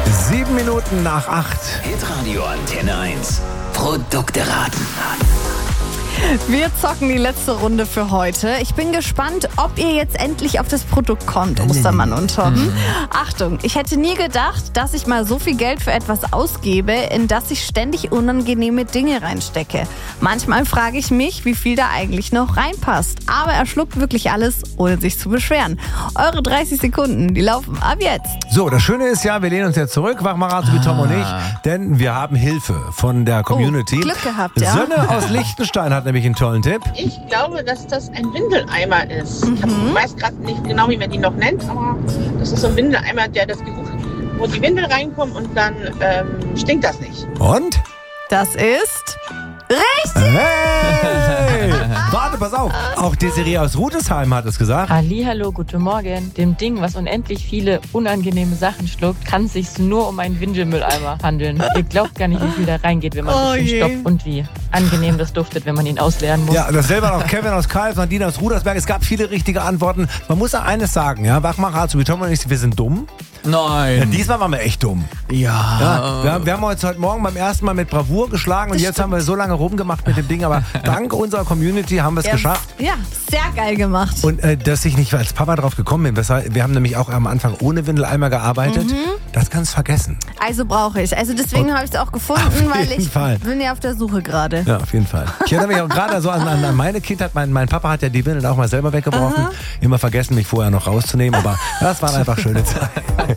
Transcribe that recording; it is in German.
7 Minuten nach 8. Hitradio Antenne 1. Produkte raten. Wir zocken die letzte Runde für heute. Ich bin gespannt, ob ihr jetzt endlich auf das Produkt kommt, Ostermann und Torben. Achtung, ich hätte nie gedacht, dass ich mal so viel Geld für etwas ausgebe, in das ich ständig unangenehme Dinge reinstecke. Manchmal frage ich mich, wie viel da eigentlich noch reinpasst. Aber er schluckt wirklich alles, ohne sich zu beschweren. Eure 30 Sekunden, die laufen ab jetzt. So, das Schöne ist ja, wir lehnen uns jetzt zurück, Wachmacher wie Tom und ich, denn wir haben Hilfe von der Community. Glück gehabt, ja. Sönne aus Liechtenstein hat nämlich einen tollen Tipp. Ich glaube, dass das ein Windeleimer ist. Ich weiß gerade nicht genau, wie man ihn noch nennt, aber das ist so ein Windeleimer, der das Geruch, wo die Windel reinkommen und dann stinkt das nicht. Und? Das ist richtig. Hey! Warte, pass auf. Auch Desiree aus Rudesheim hat es gesagt. Hallihallo, guten Morgen. Dem Ding, was unendlich viele unangenehme Sachen schluckt, kann es sich nur um einen Windelmülleimer handeln. Ihr glaubt gar nicht, wie viel da reingeht, wenn man ein bisschen stoppt und wie angenehm das duftet, wenn man ihn ausleeren muss. Ja, dasselbe auch Kevin aus Kalf, Nadine aus Rudersberg. Es gab viele richtige Antworten. Man muss ja eines sagen, ja, Wachmacher, so wie Tom und ich, wir sind dumm. Nein. Ja, diesmal waren wir echt dumm. Ja, wir haben uns heute Morgen beim ersten Mal mit Bravour geschlagen und jetzt haben wir so lange rumgemacht mit dem Ding, aber dank unserer Community haben wir es geschafft. Ja, sehr geil gemacht. Und dass ich nicht als Papa drauf gekommen bin, wir haben nämlich auch am Anfang ohne Windeleimer gearbeitet, das kannst du vergessen. Also brauche ich. Also deswegen habe ich es auch gefunden, weil ich Fall. bin ja auf der Suche gerade. Ja, auf jeden Fall. Ich erinnere mich auch gerade so an meine Kindheit. Mein Papa hat ja die Windeln auch mal selber weggeworfen. Immer vergessen, mich vorher noch rauszunehmen, aber das waren einfach schöne Zeiten.